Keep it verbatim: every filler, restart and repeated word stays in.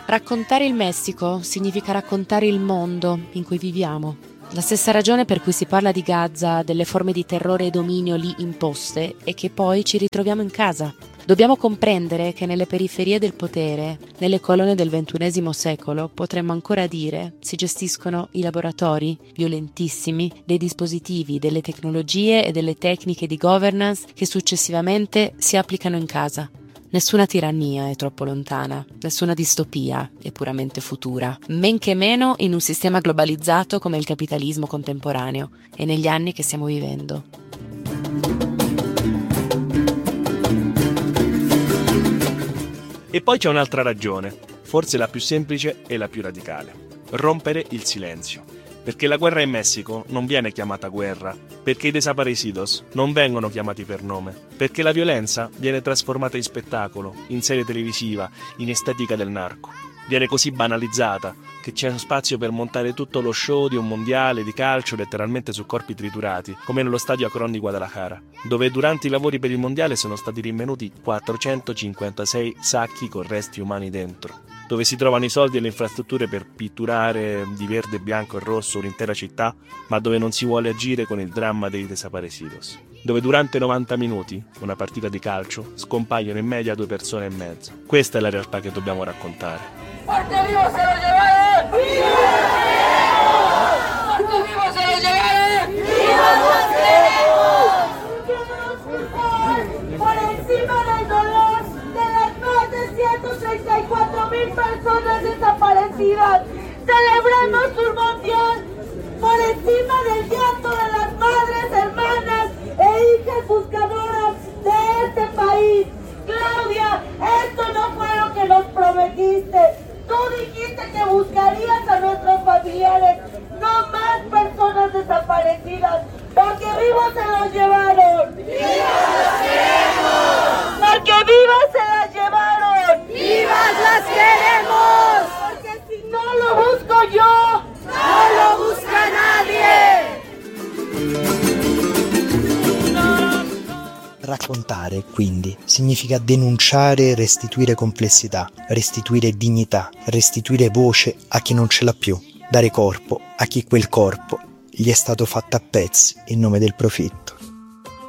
Raccontare il Messico significa raccontare il mondo in cui viviamo. La stessa ragione per cui si parla di Gaza, delle forme di terrore e dominio lì imposte, è che poi ci ritroviamo in casa. Dobbiamo comprendere che nelle periferie del potere, nelle colonne del ventunesimo secolo, potremmo ancora dire, si gestiscono i laboratori violentissimi dei dispositivi, delle tecnologie e delle tecniche di governance che successivamente si applicano in casa. Nessuna tirannia è troppo lontana, nessuna distopia è puramente futura, men che meno in un sistema globalizzato come il capitalismo contemporaneo e negli anni che stiamo vivendo. E poi c'è un'altra ragione, forse la più semplice e la più radicale: rompere il silenzio. Perché la guerra in Messico non viene chiamata guerra, perché i desaparecidos non vengono chiamati per nome, perché la violenza viene trasformata in spettacolo, in serie televisiva, in estetica del narco. Viene così banalizzata che c'è spazio per montare tutto lo show di un mondiale di calcio letteralmente su corpi triturati, come nello stadio Akron di Guadalajara, dove durante i lavori per il mondiale sono stati rinvenuti quattrocentocinquantasei sacchi con resti umani dentro, dove si trovano i soldi e le infrastrutture per pitturare di verde, bianco e rosso un'intera città, ma dove non si vuole agire con il dramma dei desaparecidos, dove durante novanta minuti, una partita di calcio, scompaiono in media due persone e mezzo. Questa è la realtà che dobbiamo raccontare. ¡Porque vivo se lo llevaron! ¡Viva! ¡Porque vivo se lo llevaron! ¡Viva los queremos! Por encima del dolor de las más de ciento treinta y cuatro mil personas desaparecidas, celebremos un mundial por encima del llanto de las madres, hermanas e hijas buscadoras de este país. Claudia, esto no fue lo que nos prometiste. Tú dijiste que buscarías a nuestros familiares, no más personas desaparecidas, porque vivos se los llevaron. ¡Vivas las queremos! Porque vivas se las llevaron. ¡Vivas las queremos! Porque si no lo busco yo, no lo busca nadie. Raccontare, quindi, significa denunciare e restituire complessità, restituire dignità, restituire voce a chi non ce l'ha più, dare corpo a chi quel corpo gli è stato fatto a pezzi in nome del profitto.